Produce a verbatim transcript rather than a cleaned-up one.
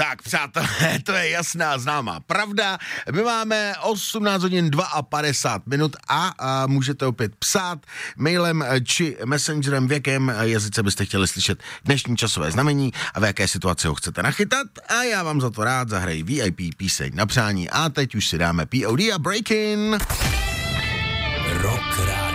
Tak, přátelé, to je jasná známá pravda. My máme osmnáct hodin padesát dva minut a, a můžete opět psát mailem či messengerem, v jakém jazyce byste chtěli slyšet dnešní časové znamení a v jaké situaci ho chcete nachytat a já vám za to rád zahraji V I P píseň na přání a teď už si dáme P O D a Breakin'. Rock